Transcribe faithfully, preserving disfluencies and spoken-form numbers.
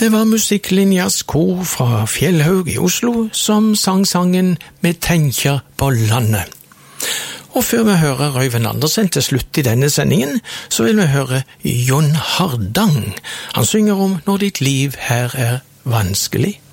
Det var musikklinjas kor fra Fjellhaug i Oslo som sang sangen «Me tenkjer på landet». Og før vi hører Øyvind Andersen til slutt i denne sendingen, så vil vi høre John Hardang. Han synger om når ditt liv her er vanskelig.